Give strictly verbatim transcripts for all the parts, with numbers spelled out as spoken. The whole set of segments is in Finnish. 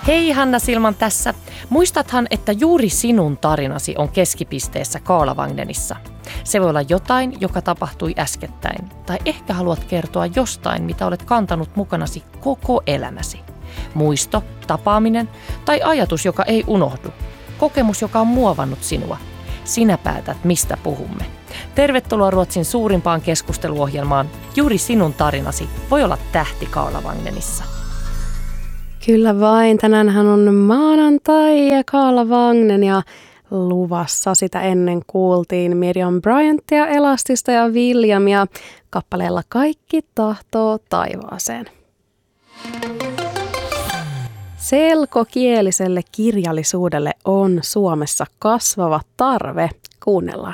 Hei, Hanna Silman tässä. Muistathan, että juuri sinun tarinasi on keskipisteessä Kaalavagnenissa. Se voi olla jotain, joka tapahtui äskettäin. Tai ehkä haluat kertoa jostain, mitä olet kantanut mukanasi koko elämäsi. Muisto, tapaaminen tai ajatus, joka ei unohdu. Kokemus, joka on muovannut sinua. Sinä päätät, mistä puhumme. Tervetuloa Ruotsin suurimpaan keskusteluohjelmaan. Juuri sinun tarinasi voi olla tähti Kaalavagnenissa. Kyllä vain. Tänäänhän on maanantai ja Kaalavagnen ja luvassa sitä ennen kuultiin Miriam Bryantia, Elastista ja Williamia kappaleella Kaikki tahtoo taivaaseen. Selkokieliselle kirjallisuudelle on Suomessa kasvava tarve. Kuunnellaan.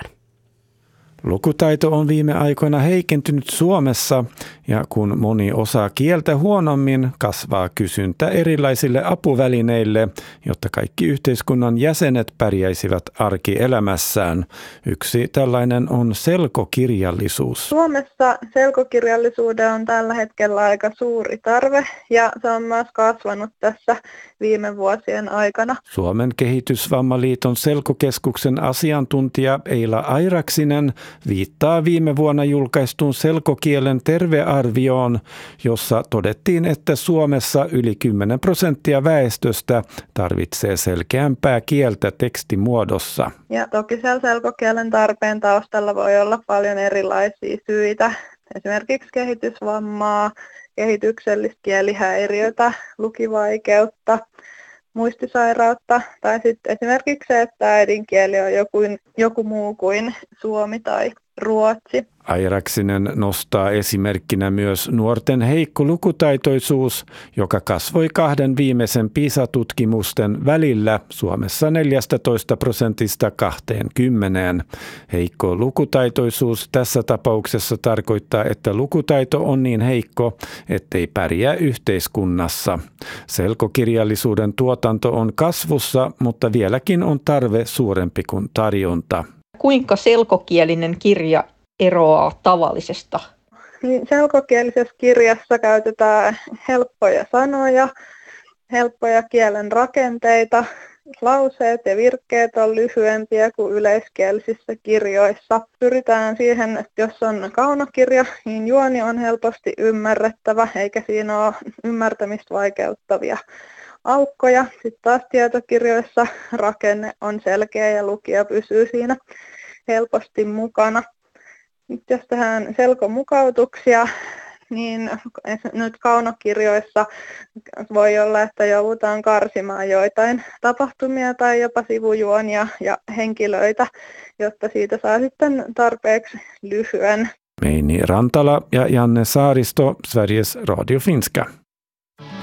Lukutaito on viime aikoina heikentynyt Suomessa ja kun moni osaa kieltä huonommin, kasvaa kysyntä erilaisille apuvälineille, jotta kaikki yhteiskunnan jäsenet pärjäisivät arkielämässään. Yksi tällainen on selkokirjallisuus. Suomessa selkokirjallisuuden on tällä hetkellä aika suuri tarve ja se on myös kasvanut tässä viime vuosien aikana. Suomen kehitysvammaliiton selkokeskuksen asiantuntija Eila Airaksinen viittaa viime vuonna julkaistuun selkokielen tervearvioon, jossa todettiin, että Suomessa yli kymmenen prosenttia väestöstä tarvitsee selkeämpää kieltä tekstimuodossa. Ja toki siellä selkokielen tarpeen taustalla voi olla paljon erilaisia syitä, esimerkiksi kehitysvammaa, kehityksellistä kielihäiriötä, lukivaikeutta, muistisairautta tai sitten esimerkiksi se, että äidinkieli on joku, joku muu kuin suomi tai ruotsi. Airaksinen nostaa esimerkkinä myös nuorten heikko lukutaitoisuus, joka kasvoi kahden viimeisen PISA-tutkimusten välillä Suomessa neljätoista prosentista kaksikymmentä. Heikko lukutaitoisuus tässä tapauksessa tarkoittaa, että lukutaito on niin heikko, ettei pärjää yhteiskunnassa. Selkokirjallisuuden tuotanto on kasvussa, mutta vieläkin on tarve suurempi kuin tarjonta. Kuinka selkokielinen kirja eroaa tavallisesta? Niin selkokielisessä kirjassa käytetään helppoja sanoja, helppoja kielen rakenteita, lauseet ja virkkeet on lyhyempiä kuin yleiskielisissä kirjoissa. Pyritään siihen, että jos on kaunokirja, niin juoni on helposti ymmärrettävä, eikä siinä ole ymmärtämistä vaikeuttavia aukkoja. Sitten taas tietokirjoissa rakenne on selkeä ja lukija pysyy siinä helposti mukana. Nyt jos tehdään selkomukautuksia, niin nyt kaunokirjoissa voi olla, että joudutaan karsimaan joitain tapahtumia tai jopa sivujuonia ja henkilöitä, jotta siitä saa sitten tarpeeksi lyhyen. Meini Rantala ja Janne Saaristo, Sveriges Radio Finska.